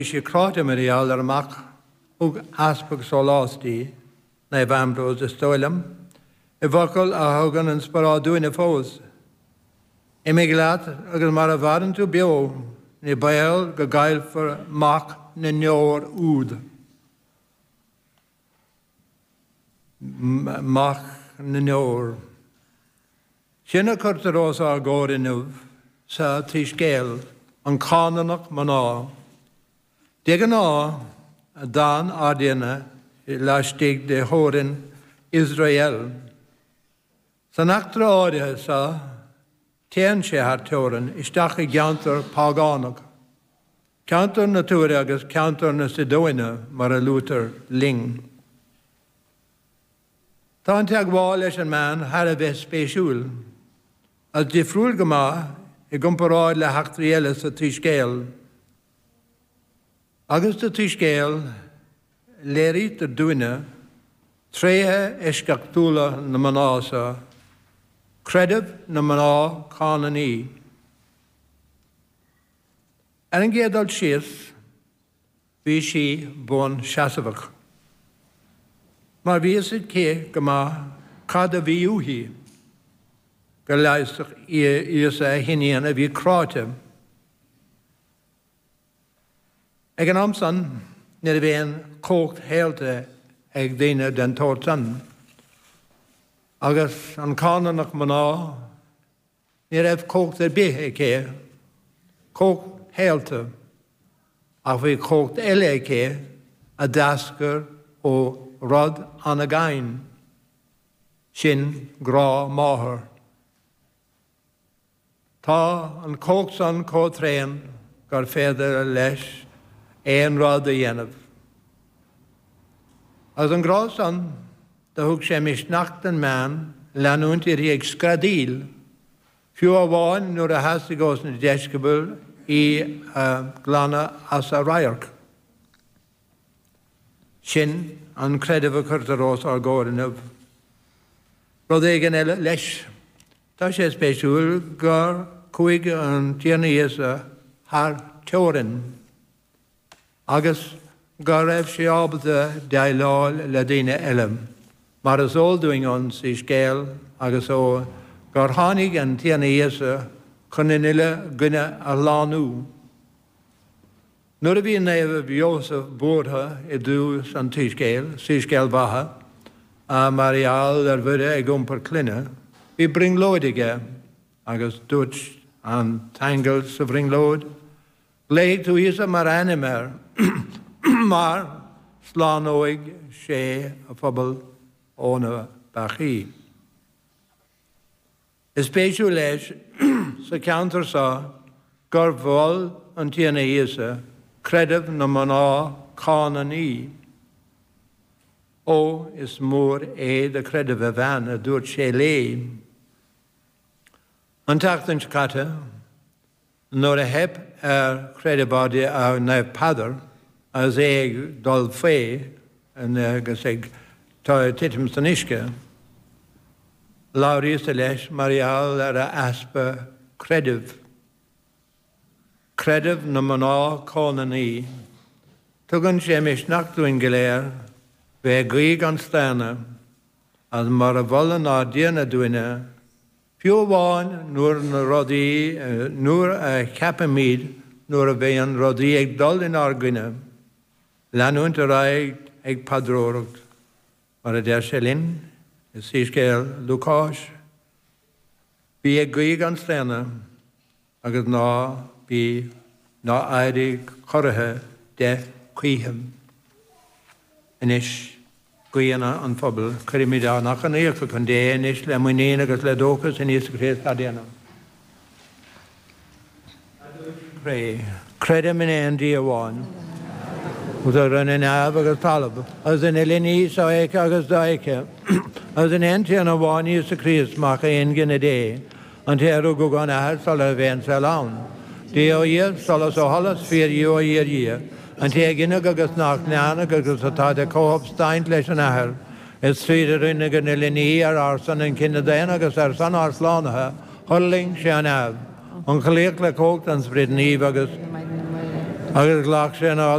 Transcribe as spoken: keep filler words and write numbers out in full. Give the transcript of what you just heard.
sé cráte mar ar amach ug aspag solástíí na bhamrós is stoilm, I bhacail a thugan an sparádúine fós. I mé leat agus mar a bharan tú beo ní bail go gail for mach na neor úd. Mach na neor. Sinna curtarós a góir inmh sa tí scéal an cánanach man á. Dig an á a dan ardíana I leistigh de hórin Israel. San achtra áirithe sa téan sé thar teoran isteach I geantar págánach. Ceantar na túra agus ceantar na sidóine mar a lútar ling. Tá an teag bháil leis an man har a bheith spéisiúil. As difriúil go maith I gcomparáid le heachtraíile sa tí scéal. Agus sa tí scéal léirí tar dúine tréthe isceachtúla na manása, credibh na maná cánaní. Ar an géadal sios, bhí si bun seasamhach. Mar bhí is cé go maith cad a bhí uthí, go leisteach íos a hinian a bhí cráte. Ag an amsan, ní a bhéon cócht héalte ag daine den tóirtan. Agus an cánanach maná, ní raibh cócht ar bith cé, cócht héalte, ach bhí cócht eile cé a dascar ó rud an a gain, sin grá máthair. Tá an cócht san cótréan gur féidir leis éon rud a dhéanamh. As an grá san, da thug sé misneacht an man leanúint I ag scradíl, fiú a bháin nuair a hasí gós na deiscebal I glanna as a raiarc. Sin an credibh a curtarós ar góirinmh. Rud é gan eile leis. Tá sé spéisiúil gur chuig an tíanaíosa thar teorin. Agus gur raibh sé ábalta deáil le daine eile. Mar is óldúing an sa scéal agus ó gur tháinig an tíanaíosa chun in uile gine a lánú. Nuair a bhí naomh Jósef búrtha I dús an tí scéal, sí scéal bhatha, a Marial ar bhuire ag gcompar cluine, bhí bringlóid aige agus dúirt an tangal sa bringlóid. Léigh tú íosa mar animar, mar slánóig sé a phobal óna bachaí. Is spéisiú leis sa ceantar sa gur bhil an tíanaíosa credibh na maná cánaní. Ó is mór é de credibh a bhean a dúirt sé lé. An teachtain scate, nuair a heb ar credibáide a na padar, as é dul fé, agus ag tá titim san isce, láiríosta leis Marial ar a aspa credibh. Credibh na maná cánaní. Tugann sé misneachtúin go léir, bheith gaoig an stána, as mar a bhfuil ná déana dúine, fiú bháin nuair na rudaí, nuair a cheapamíd, nuair a bheith an rudaí ag dul in argine, leanúint a raig ag padróireacht, mar a deir sé linn, is sí scéal Lúcáis. Bhí ag gaoig an stána, agus ná bhí ná éirí choirithe de chuoithim. Inis gaoanna an phobal, chuir míid nach an éocha chun dé inis le muoine agus le dóchas in níos gréad a déanam. Pray, credim in éon dí amháin. Uz a run in ab agus talab. As in ilini sa eice agus daice. As in enti an amháin níos a Christ mach a ingin a dé. An teirú go gan ahad sal a bhéin sa lán. Dé ó iad sal as ó halas fér iú a iad iad. An te ginnig agus nach neanna agus atá de cóhab steint leis an ahar. Is tríd a rinne gan ilini ar arsan an cinna dain agus ar san arslánathe, hulling sé an ab. An chaléach le cócht an sbrid níomh agus Agus ghlach sé ná